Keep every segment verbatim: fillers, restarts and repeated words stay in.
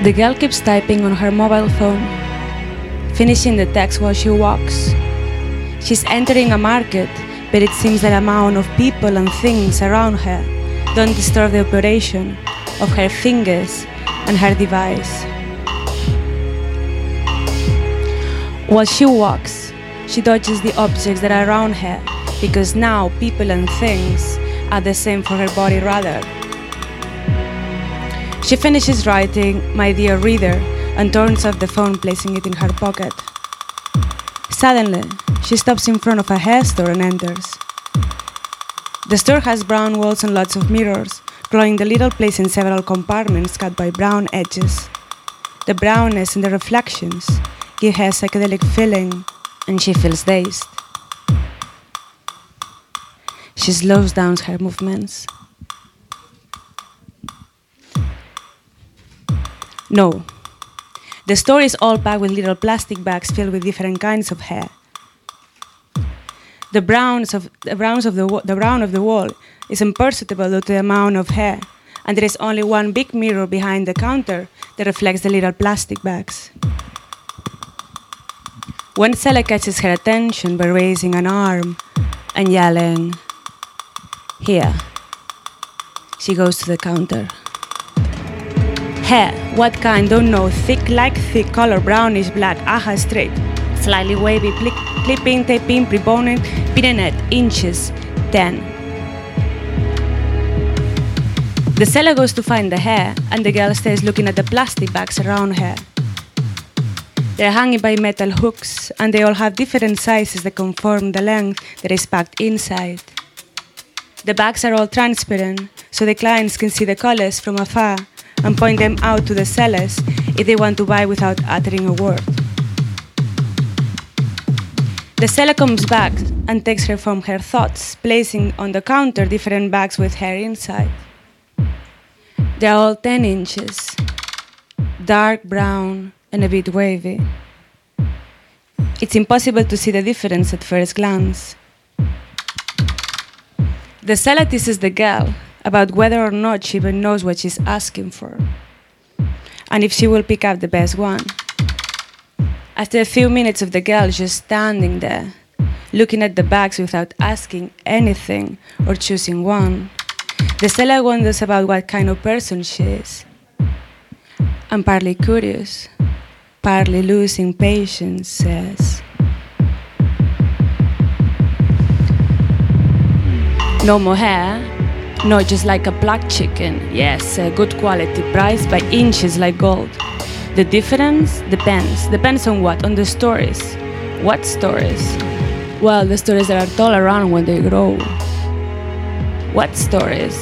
The girl keeps typing on her mobile phone, finishing the text while she walks. She's entering a market, but it seems the amount of people and things around her don't disturb the operation of her fingers and her device. While she walks, she dodges the objects that are around her, because now people and things are the same for her body rather. She finishes writing, "My dear reader," and turns off the phone, placing it in her pocket. Suddenly, she stops in front of a hair store and enters. The store has brown walls and lots of mirrors, glowing the little place in several compartments cut by brown edges. The brownness and the reflections give her a psychedelic feeling, and she feels dazed. She slows down her movements. No. The store is all packed with little plastic bags filled with different kinds of hair. The browns of the browns of the the brown of the wall is imperceptible due to the amount of hair, and there is only one big mirror behind the counter that reflects the little plastic bags. One seller catches her attention by raising an arm and yelling, "Here." She goes to the counter. Hair, what kind? Don't know. Thick like thick color, brownish black, aha, straight. Slightly wavy, clipping, taping, pre-boning, pinnet, inches, ten. The seller goes to find the hair, and the girl stays looking at the plastic bags around her. They're hanging by metal hooks, and they all have different sizes that conform the length that is packed inside. The bags are all transparent, so the clients can see the colors from afar and point them out to the sellers if they want to buy without uttering a word. The seller comes back and takes her from her thoughts, placing on the counter different bags with hair inside. They're all ten inches, dark brown and a bit wavy. It's impossible to see the difference at first glance. The seller teases the girl about whether or not she even knows what she's asking for, and if she will pick up the best one. After a few minutes of the girl just standing there, looking at the bags without asking anything or choosing one, the seller wonders about what kind of person she is. I'm partly curious, partly losing patience, says, "No more hair? No, just like a black chicken. Yes, a good quality, priced by inches like gold. The difference depends. Depends on what? On the stories. What stories? Well, the stories that are told around when they grow. What stories?"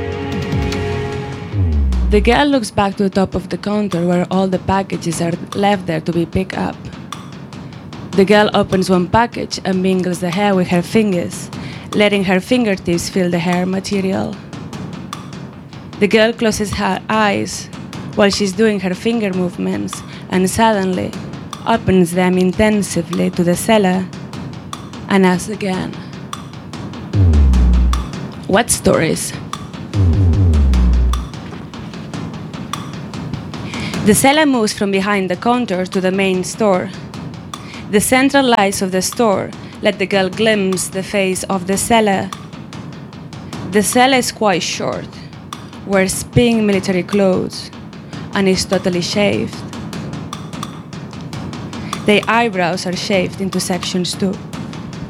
The girl looks back to the top of the counter where all the packages are left there to be picked up. The girl opens one package and mingles the hair with her fingers, letting her fingertips feel the hair material. The girl closes her eyes while she's doing her finger movements and suddenly opens them intensively to the seller and asks again, "What stories?" The seller moves from behind the counter to the main store. The central lights of the store let the girl glimpse the face of the seller. The seller is quite short, wears pink military clothes, and is totally shaved. Their eyebrows are shaved into sections too.